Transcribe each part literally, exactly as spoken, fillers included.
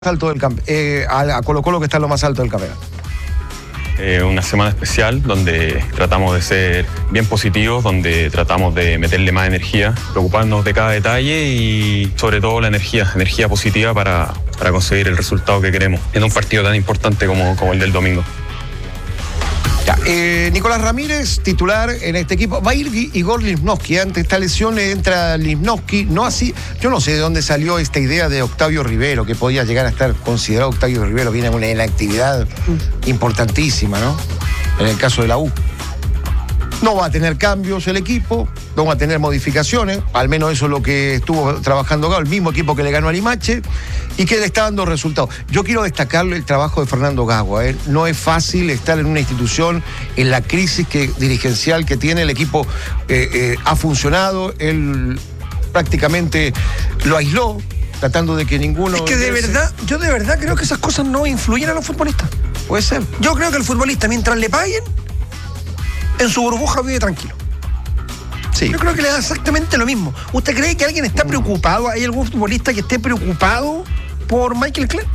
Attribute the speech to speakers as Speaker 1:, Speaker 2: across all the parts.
Speaker 1: alto del camp eh, a Colo Colo, que está en lo más alto del campeonato.
Speaker 2: Eh, una semana especial donde tratamos de ser bien positivos, donde tratamos de meterle más energía, preocuparnos de cada detalle y sobre todo la energía, energía positiva para, para conseguir el resultado que queremos en un partido tan importante como, como el del domingo.
Speaker 1: Ya, eh, Nicolás Ramírez, titular en este equipo. Va a ir Igor Lichnowsky. Ante esta lesión entra Lichnowsky. No así, yo no sé de dónde salió esta idea de Octavio Rivero, que podía llegar a estar considerado Octavio Rivero. Viene una inactividad importantísima, ¿no? En el caso de la U. No va a tener cambios el equipo, no va a tener modificaciones, al menos eso es lo que estuvo trabajando Gago, el mismo equipo que le ganó a Limache y que le está dando resultados. Yo quiero destacar el trabajo de Fernando Gago, ¿eh? No es fácil estar en una institución en la crisis que, dirigencial que tiene el equipo, eh, eh, ha funcionado, él prácticamente lo aisló, tratando de que ninguno...
Speaker 3: Es que de verdad, yo de verdad creo que esas cosas no influyen a los futbolistas.
Speaker 1: Puede ser.
Speaker 3: Yo creo que el futbolista, mientras le paguen, en su burbuja vive tranquilo.
Speaker 1: Sí.
Speaker 3: Yo creo que le da exactamente lo mismo. ¿Usted cree que alguien está preocupado? ¿Hay algún futbolista que esté preocupado por Michael Clark?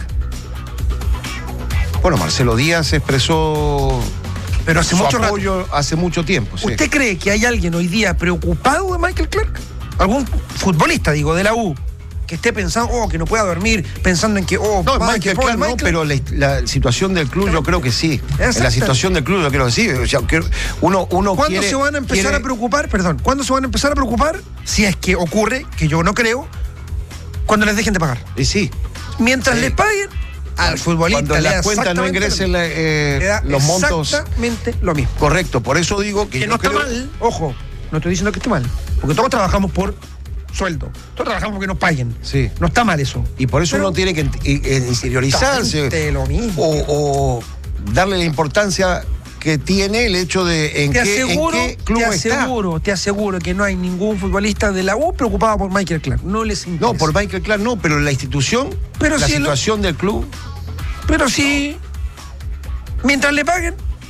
Speaker 1: Bueno, Marcelo Díaz expresó
Speaker 3: Pero hace
Speaker 1: su
Speaker 3: mucho
Speaker 1: apoyo
Speaker 3: rato.
Speaker 1: hace mucho tiempo. Sí.
Speaker 3: ¿Usted cree que hay alguien hoy día preocupado de Michael Clark? ¿Algún futbolista, digo, de la U, que esté pensando, oh, que no pueda dormir, pensando en que, oh,
Speaker 1: no,
Speaker 3: va,
Speaker 1: Michael
Speaker 3: que
Speaker 1: Clark no, pero la, la situación del club yo creo que sí.
Speaker 3: Exacto.
Speaker 1: En la situación del club yo creo que sí. O sea, que uno, uno
Speaker 3: ¿Cuándo
Speaker 1: quiere,
Speaker 3: se van a empezar
Speaker 1: quiere...
Speaker 3: a preocupar? Perdón, ¿cuándo se van a empezar a preocupar? Si es que ocurre, que yo no creo, cuando les dejen de pagar.
Speaker 1: Y sí.
Speaker 3: Mientras
Speaker 1: sí.
Speaker 3: les paguen, al futbolista
Speaker 1: cuando
Speaker 3: le
Speaker 1: las cuentas no ingresen la, eh,
Speaker 3: le da
Speaker 1: los montos.
Speaker 3: Exactamente lo mismo.
Speaker 1: Correcto, por eso digo que,
Speaker 3: Que
Speaker 1: yo
Speaker 3: no está
Speaker 1: creo...
Speaker 3: mal, ojo, no estoy diciendo que esté mal, porque todos trabajamos por sueldo, todos trabajamos porque nos paguen.
Speaker 1: Sí.
Speaker 3: No está mal eso.
Speaker 1: Y por eso
Speaker 3: Pero
Speaker 1: uno tiene que interiorizarse
Speaker 3: lo mismo.
Speaker 1: o, o darle la importancia que tiene el hecho de en,
Speaker 3: Te
Speaker 1: qué,
Speaker 3: aseguro,
Speaker 1: en qué club
Speaker 3: te
Speaker 1: está.
Speaker 3: aseguro, te aseguro que no hay ningún futbolista de la U preocupado por Michael Clark. No les interesa.
Speaker 1: No, por Michael Clark no, pero la institución,
Speaker 3: Pero
Speaker 1: la
Speaker 3: si
Speaker 1: situación
Speaker 3: lo...
Speaker 1: del club.
Speaker 3: Pero sí, mientras le paguen.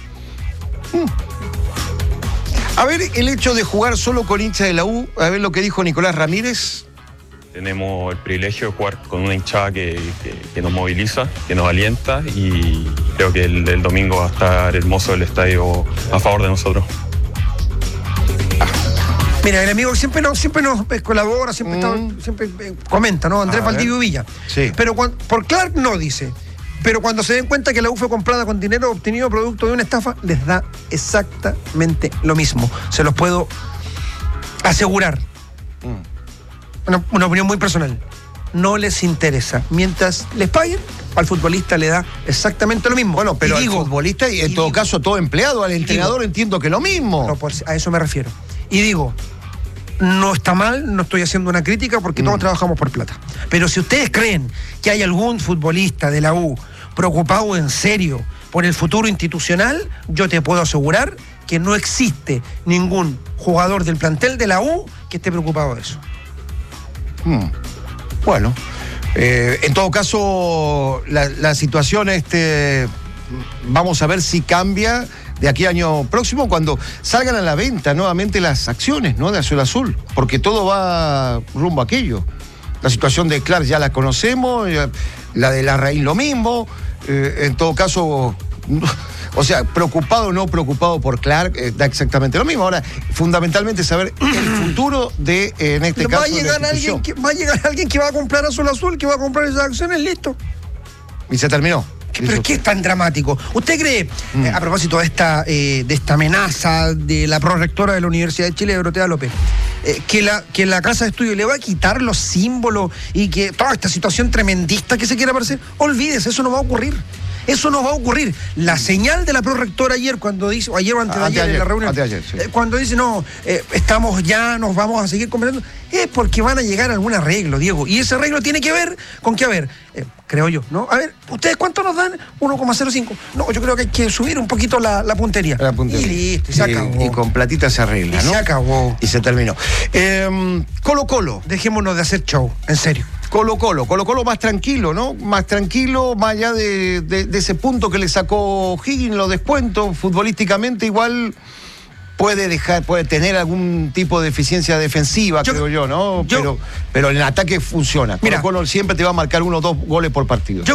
Speaker 1: A ver, el hecho de jugar solo con hinchas de la U, a ver lo que dijo Nicolás Ramírez.
Speaker 2: Tenemos el privilegio de jugar con una hinchada que, que, que nos moviliza, que nos alienta y creo que el, el domingo va a estar hermoso el estadio a favor de nosotros.
Speaker 3: Mira, el amigo siempre nos, siempre nos colabora, siempre,
Speaker 1: Mm.
Speaker 3: está, siempre eh, comenta, ¿no? Andrés
Speaker 1: A
Speaker 3: Valdivio
Speaker 1: ver.
Speaker 3: Villa.
Speaker 1: Sí.
Speaker 3: Pero cuando, por Clark no dice. Pero cuando se den cuenta que la U fue comprada con dinero obtenido producto de una estafa, les da exactamente lo mismo. Se los puedo asegurar.
Speaker 1: Mm.
Speaker 3: Una, una opinión muy personal. No les interesa. Mientras les paguen, al futbolista le da exactamente lo mismo.
Speaker 1: Bueno, pero
Speaker 3: Y digo,
Speaker 1: al futbolista y en
Speaker 3: y
Speaker 1: todo
Speaker 3: digo,
Speaker 1: caso todo empleado, al entrenador
Speaker 3: digo,
Speaker 1: entiendo que lo mismo.
Speaker 3: No, por- a eso me refiero. Y digo, no está mal, no estoy haciendo una crítica porque
Speaker 1: Mm.
Speaker 3: todos trabajamos por plata. Pero si ustedes creen que hay algún futbolista de la U preocupado en serio por el futuro institucional, yo te puedo asegurar que no existe ningún jugador del plantel de la U que esté preocupado de eso.
Speaker 1: Hmm. Bueno, eh, en todo caso, la, la situación, este, vamos a ver si cambia de aquí año próximo cuando salgan a la venta nuevamente las acciones, ¿no? De Azul Azul, porque todo va rumbo a aquello. La situación de Clark ya la conocemos, ya, la de Larraín lo mismo, eh, en todo caso... O sea, preocupado o no preocupado por Clark, eh, da exactamente lo mismo. Ahora, fundamentalmente saber el futuro de, eh, en este
Speaker 3: va
Speaker 1: caso,
Speaker 3: a llegar
Speaker 1: de la
Speaker 3: alguien
Speaker 1: institución.
Speaker 3: que va a llegar alguien que va a comprar Azul Azul, que va a comprar esas acciones, listo.
Speaker 1: Y se terminó.
Speaker 3: ¿Pero qué es tan dramático? ¿Usted cree,
Speaker 1: Mm.
Speaker 3: eh, a propósito de esta, eh, de esta amenaza de la prorectora de la Universidad de Chile, Dorotea López, eh, que, la, que la Casa de Estudio le va a quitar los símbolos y que toda esta situación tremendista que se quiere aparecer? Olvídese, eso no va a ocurrir. Eso no va a ocurrir. La señal de la prorectora ayer, cuando dice, o ayer o antes de ayer, en la reunión,
Speaker 1: anteayer, sí.
Speaker 3: eh, cuando dice, no, eh, estamos ya, nos vamos a seguir conversando, es porque van a llegar a algún arreglo, Diego. Y ese arreglo tiene que ver con que, a ver, eh, creo yo, ¿no? A ver, ¿ustedes cuánto nos dan? uno coma cero cinco. No, yo creo que hay que subir un poquito la, la puntería.
Speaker 1: La puntería.
Speaker 3: Y listo, y se
Speaker 1: Y-
Speaker 3: acabó.
Speaker 1: Y con platita se arregla,
Speaker 3: Y
Speaker 1: ¿no?
Speaker 3: se acabó.
Speaker 1: Y se terminó. Eh, Colo Colo.
Speaker 3: Dejémonos de hacer show, en serio.
Speaker 1: Colo Colo. Colo Colo más tranquilo, ¿no? Más tranquilo, más allá de, de, de ese punto que le sacó Higgins, lo descuento, futbolísticamente igual puede dejar, puede tener algún tipo de eficiencia defensiva, yo, creo yo, ¿no?
Speaker 3: Yo,
Speaker 1: pero, pero en el ataque funciona. Mira, Colo Colo siempre te va a marcar uno o dos goles por partido.
Speaker 3: Yo